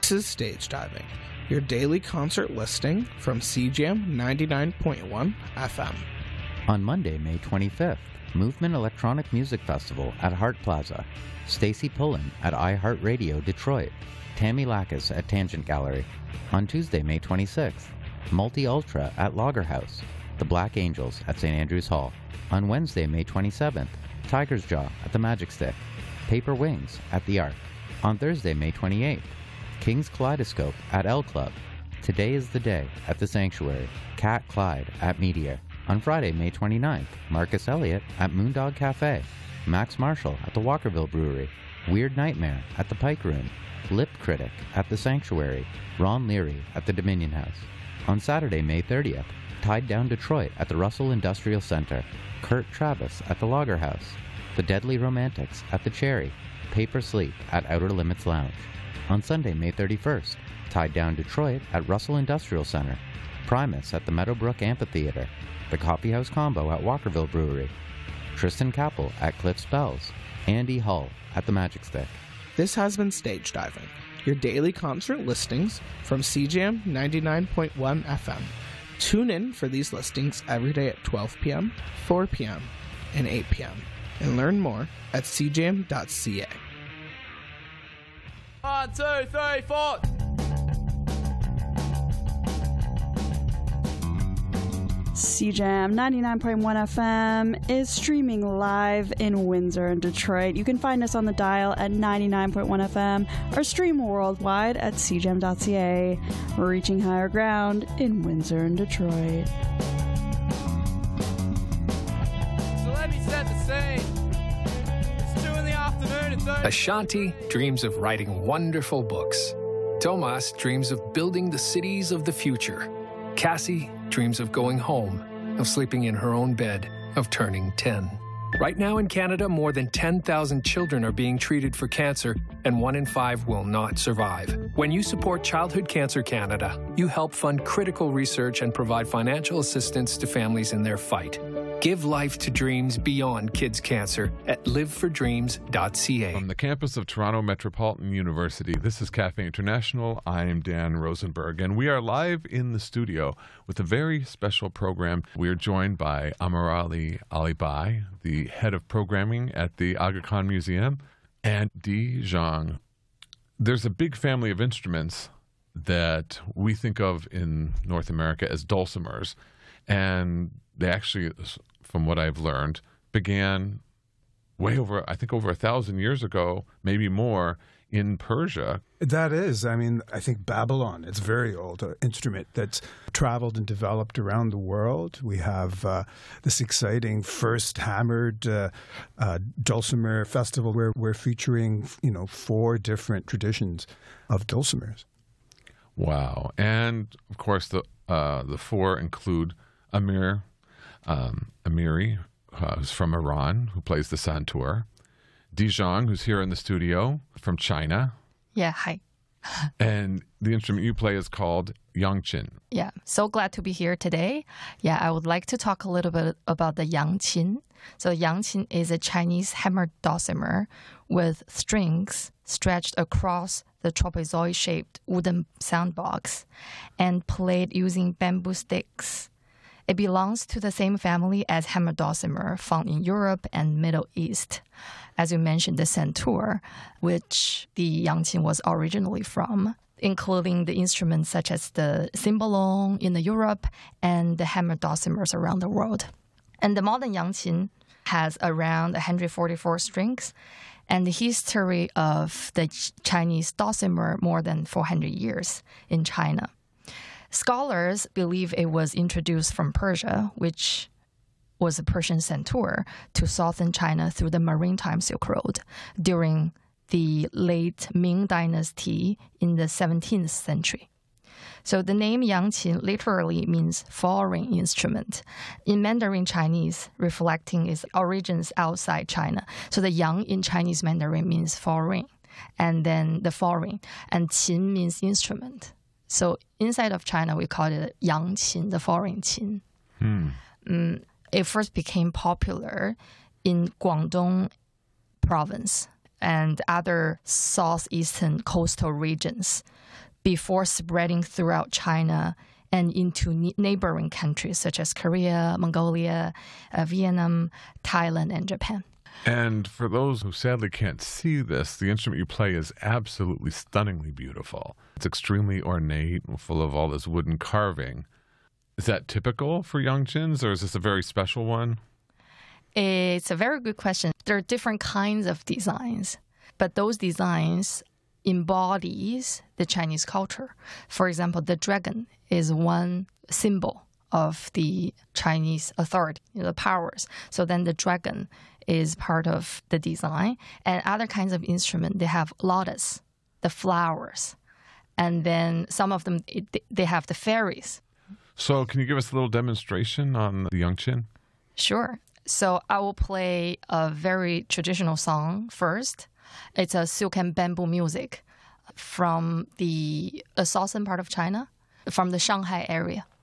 This is Stage Diving, your daily concert listing from CJAM 99.1 FM. On Monday, May 25th, Movement Electronic Music Festival at Hart Plaza. Stacy Pullen at iHeartRadio Detroit. Tammy Lackas at Tangent Gallery. On Tuesday, May 26th, Multi Ultra at Lager House. The Black Angels at St. Andrews Hall. On Wednesday, May 27th, Tiger's Jaw at the Magic Stick. Paper Wings at the Arc. On Thursday, May 28th, King's Kaleidoscope at L Club. Today is the Day at the Sanctuary. Cat Clyde at Meteor. On Friday, May 29th, Marcus Elliott at Moondog Cafe. Max Marshall at the Walkerville Brewery. Weird Nightmare at the Pike Room. Lip Critic at the Sanctuary. Ron Leary at the Dominion House. On Saturday, May 30th, Tied Down Detroit at the Russell Industrial Center. Kurt Travis at the Lager House. The Deadly Romantics at the Cherry. Paper Sleep at Outer Limits Lounge. On Sunday, May 31st, Tied Down Detroit at Russell Industrial Center. Primus at the Meadowbrook Amphitheater. The Coffeehouse Combo at Walkerville Brewery. Tristan Kappel at Cliff's Bells. Andy Hull at the Magic Stick. This has been Stage Diving, your daily concert listings from CJAM 99.1 FM. Tune in for these listings every day at 12 p.m., 4 p.m., and 8 p.m. and learn more at cjam.ca. 1, 2, 3, 4. CJAM 99.1 FM is streaming live in Windsor and Detroit. You can find us on the dial at 99.1 FM or stream worldwide at cjam.ca. We're reaching higher ground in Windsor and Detroit. So let me set the scene. It's 2 in the afternoon and 30. Ashanti dreams of writing wonderful books. Tomas dreams of building the cities of the future. Cassie dreams of going home, of sleeping in her own bed, of turning 10. Right now in Canada, more than 10,000 children are being treated for cancer, and 1 in 5 will not survive. When you support Childhood Cancer Canada, you help fund critical research and provide financial assistance to families in their fight. Give life to dreams beyond kids' cancer at livefordreams.ca. From the campus of Toronto Metropolitan University, this is Cafe International. I'm Dan Rosenberg, and we are live in the studio with a very special program. We are joined by Amirali Alibai, the head of programming at the Aga Khan Museum, and Di Zhang. There's a big family of instruments that we think of in North America as dulcimers, and they actually, from what I've learned, began way over 1,000 years ago, maybe more, in Persia. That is. I mean, I think Babylon, it's a very old instrument that's traveled and developed around the world. We have this exciting first hammered dulcimer festival where we're featuring, 4 different traditions of dulcimers. Wow. And, of course, the 4 include Amiri, who's from Iran, who plays the santur. Di Zhang, who's here in the studio, from China. Yeah, hi. And the instrument you play is called yangqin. Yeah, so glad to be here today. Yeah, I would like to talk a little bit about the yangqin. So yangqin is a Chinese hammered dulcimer with strings stretched across the trapezoid-shaped wooden soundbox and played using bamboo sticks. It belongs to the same family as hammered dulcimer found in Europe and Middle East. As you mentioned, the santur, which the yangqin was originally from, including the instruments such as the cymbalum in Europe and the hammered dulcimers around the world. And the modern yangqin has around 144 strings, and the history of the Chinese dulcimer more than 400 years in China. Scholars believe it was introduced from Persia, which was a Persian santur, to southern China through the Maritime Silk Road during the late Ming Dynasty in the 17th century. So the name yangqin literally means foreign instrument. In Mandarin Chinese, reflecting its origins outside China. So the yang in Chinese Mandarin means foreign, and then the foreign, and qin means instrument. So inside of China, we call it yangqin, the foreign qin. It first became popular in Guangdong province and other southeastern coastal regions before spreading throughout China and into neighboring countries such as Korea, Mongolia, Vietnam, Thailand, and Japan. And for those who sadly can't see this, the instrument you play is absolutely stunningly beautiful. It's extremely ornate and full of all this wooden carving. Is that typical for yangqins, or is this a very special one? It's a very good question. There are different kinds of designs, but those designs embodies the Chinese culture. For example, the dragon is one symbol of the Chinese authority, the powers. So then the dragon is part of the design. And other kinds of instrument, they have lotus, the flowers. And then some of them, they have the fairies. So can you give us a little demonstration on the yangqin? Sure. So I will play a very traditional song first. It's a silk and bamboo music from the southern part of China, from the Shanghai area.